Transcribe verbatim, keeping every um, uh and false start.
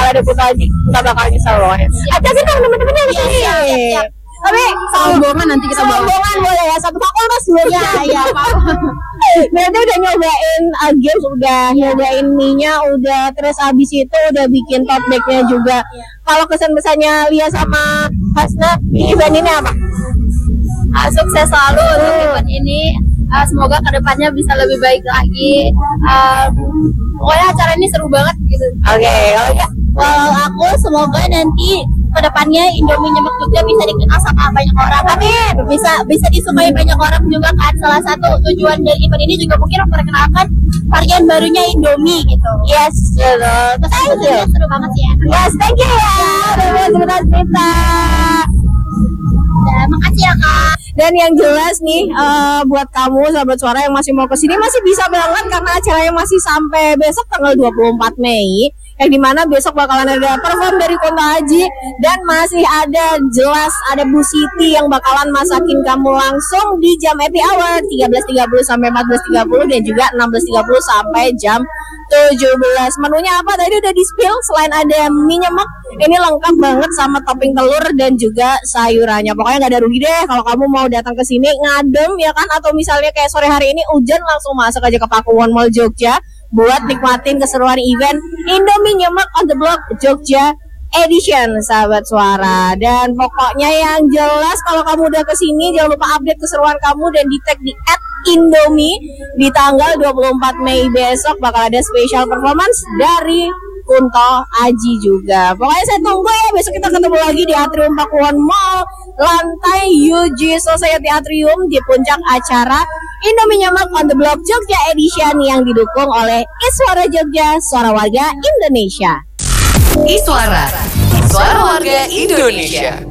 ada Kunto Aji nggak bakal nyesel loh. Ajakin dong teman-temannya di sini. Tapi sombongan nanti kita bawa. sombongan boleh ya, satu fakultas dua ya, ya Pak. Berarti udah nyobain uh, games, udah nyobain mie-nya, udah terus abis itu udah bikin tote bag-nya juga. Kalau kesan-pesannya Lia sama Hasna di event ini apa? Uh, sukses selalu untuk event ini. Uh, semoga kedepannya bisa lebih baik lagi. Uh, pokoknya acara ini seru banget gitu. Oke, okay, kalau ya. Kalau aku semoga nanti kedepannya Indomie Nyemek juga bisa dikenal sama banyak orang. Amin. Bisa bisa disukai banyak orang juga kan. Salah satu tujuan dari event ini juga mungkin memperkenalkan varian barunya Indomie gitu. Yes, betul. Thank you. Seru banget ya. Yes, thank you ya. Udah cerita-cerita. Ya, makasih ya Kak. Dan yang jelas nih uh, buat kamu sahabat suara yang masih mau kesini masih bisa berangkat karena acaranya masih sampai besok tanggal dua puluh empat Mei. Yang dimana besok bakalan ada perform dari Kunto Aji dan masih ada jelas ada Bu Siti yang bakalan masakin kamu langsung di jam happy hour tiga belas tiga puluh sampai empat belas tiga puluh dan juga enam belas tiga puluh sampai jam tujuh belas. Menunya apa tadi udah di spill, selain ada mie nyemek ini lengkap banget sama topping telur dan juga sayurannya. Pokoknya nggak ada rugi deh kalau kamu mau datang ke sini ngadem ya kan, atau misalnya kayak sore hari ini hujan langsung masuk aja ke Pakuwon Mall Jogja buat nikmatin keseruan event Indomie Nyemek on the Block Jogja Edition sahabat suara. Dan pokoknya yang jelas kalau kamu udah kesini jangan lupa update keseruan kamu dan di tag di at Indomie. Di tanggal dua puluh empat Mei besok bakal ada special performance dari Kunto Aji juga. Pokoknya saya tunggu ya, besok kita ketemu lagi di Atrium Pakuwon Mall lantai U G Society Atrium di puncak acara Indomie Nyemek on the Block Jogja Edition yang didukung oleh Iswara Jogja, Suara Warga Indonesia. Iswara, Suara Warga Indonesia.